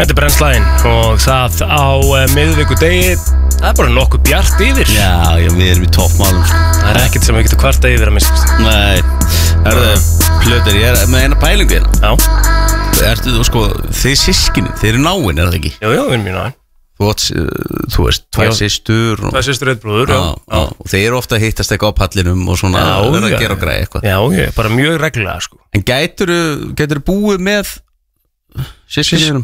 Þetta brennslæðin og það á miðvikudegi. Það bara nokkuð bjart yfir. Já, við erum í toppmálum sko. Það ekkert sem við getum kvarta yfir að mista. Nei, Plötur, ég með eina pælingu hérna. Já. Ertu þú sko, þið sískinni, þið eru náin, það ekki? Jú, við erum mjög náin. Þú veist, tvær systur Tvær systur, einn bróður, já. Og þeir eru ofta að hittast eitthvað á pallinum og svona verða að gera og græða eitthvað. Já, bara mjög reglulega sko. En gætirðu búið með systkinniðinum?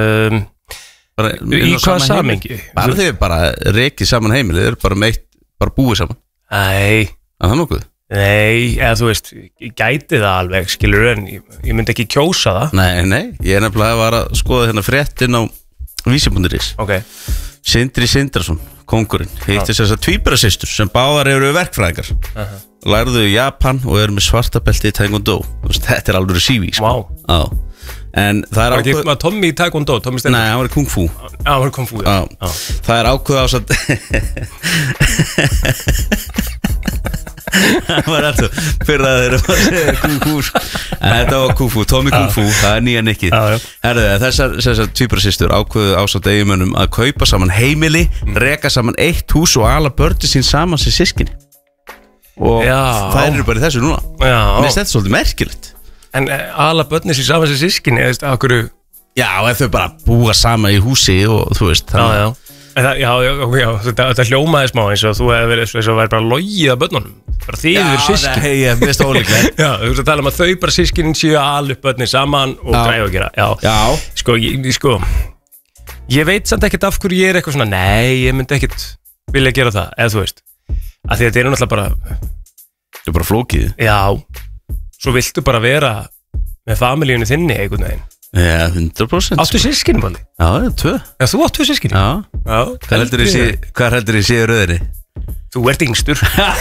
Í hvað samhengi? Bara þið bara rekið saman heimilið, þið eru bara búið saman. Nei. Það nokkuð? Nei, eða þú veist, ég gæti það alveg, skilur, en ég myndi ekki kjósa það. Nei, ég er nefnilega var að skoða hérna fréttin á Vísi.is. Ok. Sindri Sindrason, kóngurinn, hittist þessar tvíburasystur sem báðar eru verkfræðingar. Lærðu í Japan og eru með svartabelti í Taekwondo. Þetta alveg síví, sko. Vá. En það var ekki maður Tommy í Taekwondo, Tommy Stendur? Nei, hann var í Kung Fu. Já, hann var í Kung Fu, já. Það ákveð ásett Það var alltaf fyrir að þeirra var að segja Kung Fu. En þetta var Kung Fu, Tommy Kung Fu, það nýja nikkið. Herðu, þessar tvíburasystur ákveðu ásett eiginmönnum að kaupa saman heimili, reka saman eitt hús og ala börni sín saman sem systkini. Og það eru bara í þessu núna. Mér finnst þetta svolítið merkilegt. En ala börni sín saman sem systkini, eða okkur? Já, ef þau bara búa saman í húsi og þú veist. Já. Þetta hljómaði smá eins og þú hefði verið eins og væri bara logið að börnunum. Bara þið eru systkin. Já, ég veist ólíklega. Já, þú veist að tala að þau bara systkinin séu að ala upp börnin saman og græða að gera. Já. Ég veit samt ekkert af hverju ég er eitthvað svona, nei, ég myndi ekkert vilja gera það, eða þú veist. Af því þetta er náttúrulega bara... Þetta er bara flókið. Já. Svo viltu bara vera með familíunni þinni einhvern veginn. Já, 100%. Áttu systkini, Balli? Já, 2. Já, þú áttu systkini? Já. Hvað heldur ég sé í röðinni? Þú ert yngstur.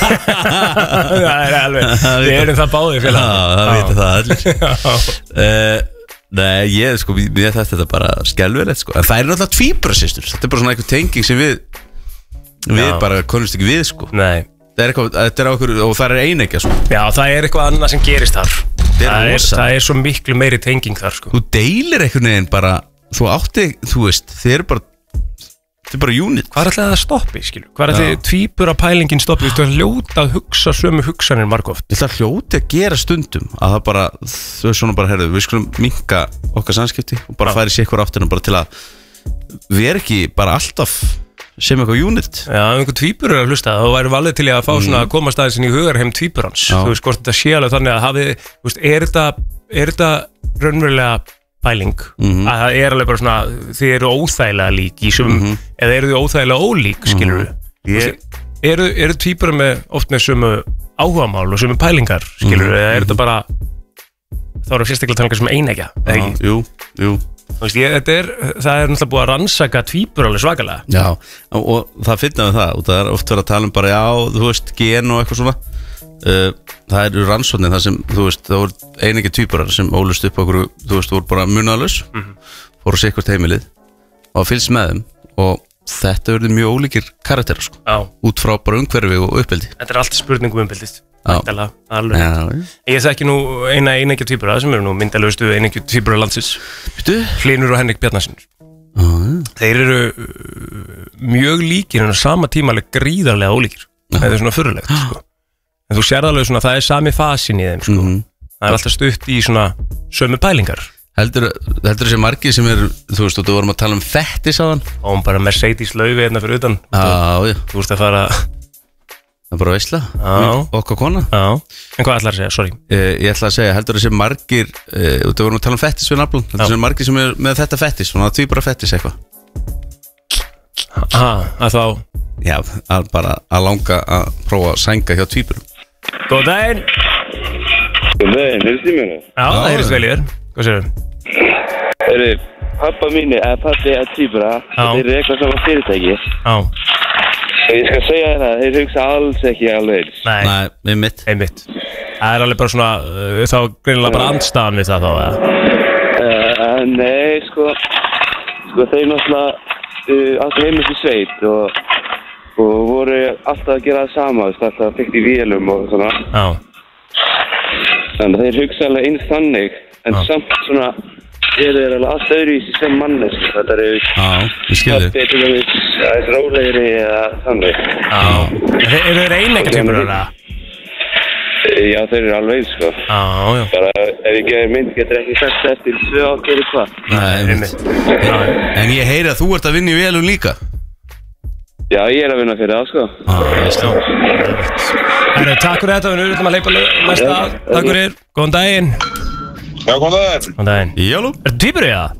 Það er alveg, við erum það báðir félag. Já, það vita það allir. Nei, ég þetta bara skelfilegt sko. En það er náttúrulega tvíburasystur. Þetta er bara svona eitthvað tenging sem við bara konumst ekki við sko. Nei. Þetta er okkur, og það er einegja sko. Já, það er eitthvað annað sem gerist þar. Það er svo miklu meiri tenging þar sko. Þú deilir einhvern veginn bara. Þú veist, þið eru bara. Þetta er bara unit. Hvað er alltaf það að stoppi, skilur? Hvað er alltaf tvíbura pælingin stoppi? Þú ætla hljóta að hugsa sömu hugsanir margóft. Þú ætla hljóta að gera stundum að það bara, þau er svona bara, við skulum minnka okkar samskipti og bara færi sér eitthvað áttina bara til að við erum ekki bara alltaf sem eitthvað unit. Já, einhver tvíbur er að hlusta. Þá væri valið til að fá svona að komast aðeins inn í hugarheim tvíburans. Þú veist, hvort þetta sé alveg þannig að hafið, þú veist, er þetta raunverulega pæling að það er alveg bara svona þið eru óþægilega lík í sumum eða eru þið óþægilega ólík, skilur við eru tvíburar með oft með sumu áhugamál og sumu pælingar, skilur við, eða er þetta bara þá eru sérstaklega talningar sem einegja, eða ekki? Jú Þú veist, það er náttúrulega búið að rannsaka tvíbur alveg svakalega. Já, og það finna við það og það er oft verið að tala um bara þú veist, gen og eitthvað svona. Það eru rannsóknir þar sem, þú veist, það voru einegja tvíburar sem ólust upp okkur, þú veist, voru bara munaðlaus, fóru sér eitthvað heimilið og fylgst með þeim og þetta verður mjög ólíkir karakterar, sko. Út frá bara umhverfi og uppeldi. Þetta er allt spurningum umbeldist. Ég þekki nú eina einegja tvíbura sem eru nú myndalögustu einegja tvíbura landsins. Hlynur og Henrik Bjarnason. Þeir eru mjög líkir en á sama tíma alveg gríðarlega ólíkir. Það er svona furðulegt, sko. En þú sér alveg svona, það er sami fasin í þeim, sko. Það er alltaf stutt í svona sömu pælingar. Heldur þessi margir sem þú veist, þú vorum að tala um fettis á hann? Og bara Mercedes laufi hérna fyrir utan. Þú veist að fara... Það er bara veisla, okkar kona. En hvað ætlar að segja, sorry? Ég ætla að segja, heldur þessi margir, þú vorum að tala um fettis við nafnum, heldur þessi margir sem er með þetta fettis, svona tvíbura fettis eitthvað. Að þá? Já, bara að langa að prófa að sænga hjá tvíburum. Góð daginn. Góð daginn, heyrðist í mér? Já, það heyrðist vel í þér. Hvað séu þau? Pappa pappi er tvíbura, þeir eru eitthvað saman fyrirtæki. Ég skal segja þér að þeir hugsa alls ekki alveg eins. Nei, einmitt. Það er alveg bara svona, þá greinilega bara andstaðan við það þá, eða? Nei, sko þeir náttúrulega alltaf heimast í sveit og voru alltaf að gera það sama, alltaf fyrkt í vélum og svona. Þannig að þeir hugsa alveg eins þannig, en samt svona eru alveg allt öðruvísi sem mannes. Þetta eru... ég skil þig. Þetta er aðeins rólegri eða þannig. Eru þeir einleika tvíburar það? Já, þeir eru alveg eins, sko. Já. Bara ef ég gefur mynd, getur ekki sagt eftir 2 ár hverju hvað. Nei, en ég heyri að þú ert að vinna í vélum líka. Já, ég er að vinna fyrir það, sko. Herru, takk fyrir þetta, við erum að leipa næsta. Takk fyrir, góðan daginn. Já, góðan daginn. Góðan daginn. Jálú. Ertu tvíburi eða?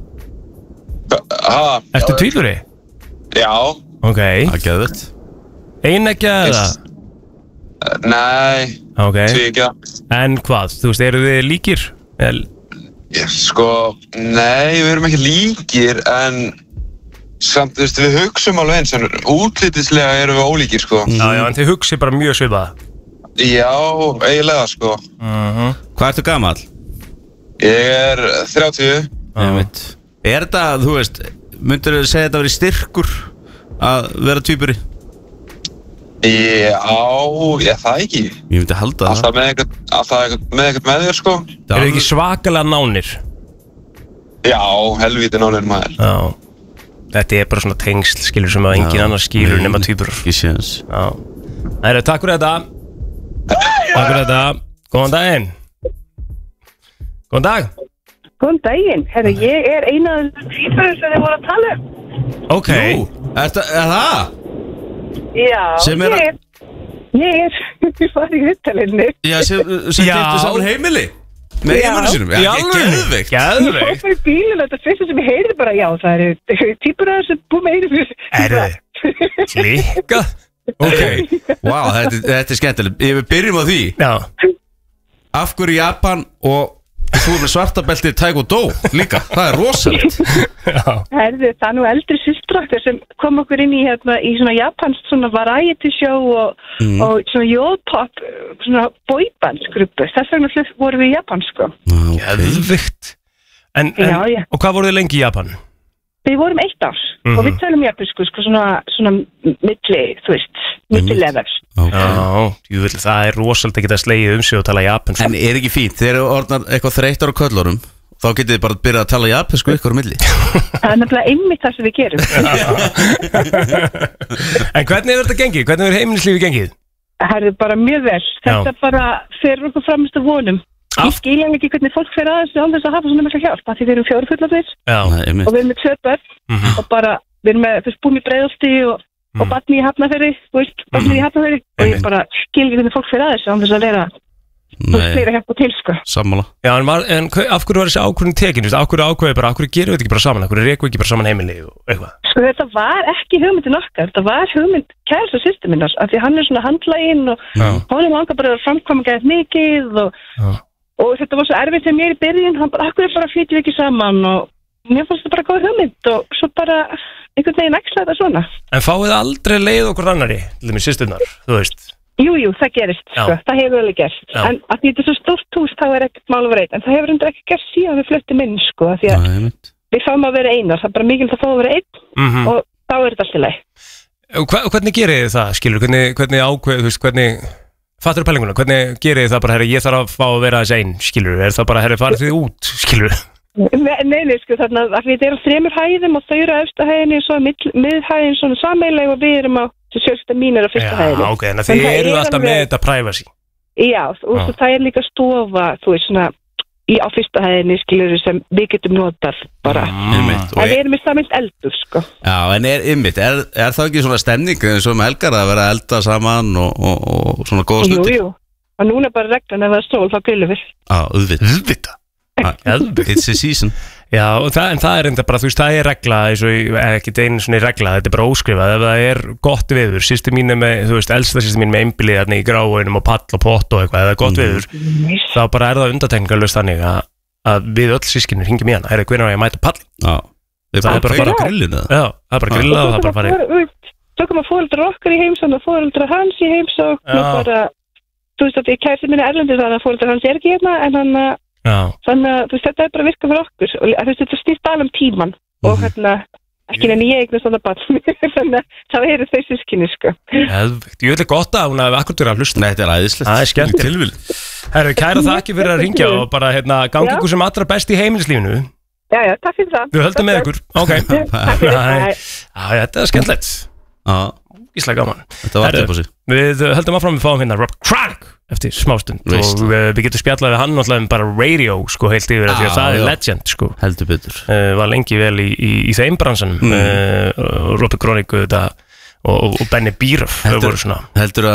Ertu tvíburi? Já. Ok. Það geðvett. Einleggja eða? Nei. Ok. Tvíegja. En hvað, þú veist, eru þið líkir? Sko, nei, við erum ekki líkir, en samt, þú veist, við hugsum alveg eins, en útlitslega erum við ólíkir, sko. Já, en þið hugsið bara mjög svipað. Já, eiginlega, sko. Hvað ertu gamall? Ég er 30. Er þetta, þú veist, myndirðu segja þetta verið styrkur að vera tvíburi? Já, það ekki. Ég myndi halda það. Alltaf með eitthvað með þér, sko. Eru þið ekki svakalega nánir? Já, helvíti nánir maður. Já. Þetta er bara svona tengsl, skilur, sem að engin annar skilur nema tvíburar. Ekki séns. Já. Herru, takk fyrir þetta. Takk fyrir þetta. Góðan daginn. Góðan dag. Góðan daginn. Herru, ég er eina af þessum tvíburum sem þið voru að tala um. Ok. Nú, er það? Já, sem ég var í viðtalinu. Já, sem getur saman heimili með eiginmannu sínum. Já, geðveikt. Ég fór í bílun og þetta fyrsta sem ég heyrði bara, já, það eru tvíburar sem búið með einu fyrir. Klika. Ok, wow, þetta er skemmtilegt. Við byrjum á því. Já. Af hverju Japan og þú er með svartabeltið Taekwondo líka, það er rosalegt. Herðu, það er nú eldri systraktur sem kom okkur inn í svona japansk svona variety show og svona jóðpop, svona boybandsgruppu. Þess vegna vorum við í Japan, sko. Geðvikt. Og hvað voruð þið lengi í Japan? Við vorum 1 ár og við tölum japansku, sko, svona milli, þú veist, milli levels. Já, það er rosalega ekki að slegja sig og tala japansku. En er ekki fínt, þegar þú orðnar eitthvað þreyttar á köllunum, þá getið þið bara að byrja að tala japansku ykkur á milli. Það er nefnilega einmitt það sem við gerum. En hvernig hefur þetta gengið? Hvernig hefur heimilislífið gengið? Það er bara mjög vel. Þetta bara fer okkur framist af vonum. Ég skil ekki hvernig fólk fer aðeins án þess að hafa svona mikla hjálp, af því við erum 4 fullorðnir og við erum með 2 börn og bara, við erum með búin í Breiðholti og barni í Hafnarfirði, barni í Hafnarfirði og ég bara skil ekki hvernig fólk fer aðeins án þess að vera fleira hjálp og til, sko. Sammála. Já, en af hverju var þessi ákvörðin tekin? Af hverju ákveðið bara, af hverju gerum við þetta ekki bara saman? Af hverju rekum við ekki bara saman heimili og eitthvað? Sko, þetta var ekki hugmyndin okkar, þetta var hugmynd kærasta systur minnar, af því hann er svona handlaginn og honum langar bara að framkvæma gæðið mikið og þetta var svo erfitt þegar mér í byrjun, hann bara, akkur bara flytjum við ekki saman og mér fannst þetta bara góð hugmynd og svo bara einhvern veginn eksla þetta svona. En fáið aldrei leið okkur annari, til þeim í systurnar, þú veist? Jú, það gerist, sko, það hefur alveg gerst. En að því þetta er svo stórt hús, þá er ekkert mál að vera einn, en það hefur endur ekki gerst síðan við fluttum inn, sko, því að við fáum að vera einar, það er bara mikilvægt að fá að vera einn og þá er þetta allt í lagi. Hvernig gerir þið það, skilur, hvernig ákveð, þú veist, hvernig fattur pælinguna, hvernig gerir þið það bara, herri, ég þarf að fá að vera þess einn, skilur, er það bara, herri, farið þið út, skilur? Nei, sko, þarna, að við erum 3 hæðum og þau eru á efsta hæðinni og svo miðhæðin svona sameiginlega og við erum á sjálfsagt mín er á fyrsta hæðinni. Já, ok, en þið eru alltaf með þetta privacy. Já, og það er líka stofa, þú veist, svona, á fyrsta hæðinni, skilur, sem við getum notað bara. En við erum í samins eldur, sko. Já, en er það ekki svona stemning eins og með helgar að vera að elda saman og svona góða snutti? Jú, og núna bara reglan ef það er sól, þá grillum við. Já, auðvitað. It's a season. Já, en það er enda bara, þú veist, það er regla, ekki einu svona regla, þetta er bara óskrifað, ef það er gott viður, systir mín er með, þú veist, elsta systir mín með einbýlið þarna í gráinum og pall og pott og eitthvað, ef það er gott viður, þá bara er það undantekningarlaust þannig að við öll sískinir hringjum í hana, hvenær á ég að mæta pall? Já, það er bara að fara á grillinu. Já, það er bara að grilla og það er bara að fara í. Tökum að foreldrar okkar í heimsókn og foreldrar hans í heimsókn og bara, þú veist að ég kærsi minna erlendir þannig að foreldrar hans er ekki hérna, en hann þannig að þú veist, þetta er bara að virka fyrir okkur og þú veist, þetta stýrt alveg tíman og hérna, ekki nefnir ég eignast þannig að þannig að það eru þau sískinni, sko. Ég vil gott að hún hafi akkurat verið að hlusta. Nei, þetta er æðislegt. Það er skemmtilegt. Herru, kæra þakki fyrir að ringja og bara, gangi ykkur sem allra best í heimilislífinu. Já, takk fyrir það. Við höldum með ykkur, ok. Takk fyrir það. Þetta skemmtilegt. Íslega gaman. Þetta var upp á sig. Við höldum áfram við fáum hérna Rob Crank eftir smástund og við getum spjallað við hann náttúrulega bara radio sko heilt yfir því að það legend sko. Heldur betur. Var lengi vel í þeim bransanum. Rob Crank og Benny Bíröf voru svona. Heldur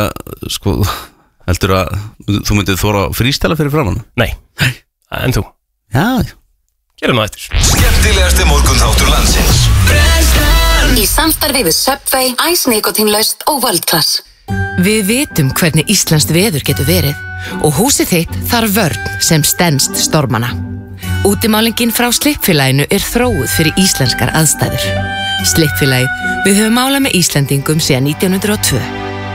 að þú myndið þóra frístæla fyrir framann? Nei, en þú? Já. Gerum það eftir. Skemmtilegasti morgunþáttur landsins. Í samstarfi við Subway, Ice Nikotinlaust og World Class. Við vitum hvernig íslenskt veður getur verið og húsið þitt þarf vörn sem stenst stormana. Útimálingin frá Slippfélaginu þróuð fyrir íslenskar aðstæður. Slippfélagið, við höfum málað með Íslendingum síðan 1902.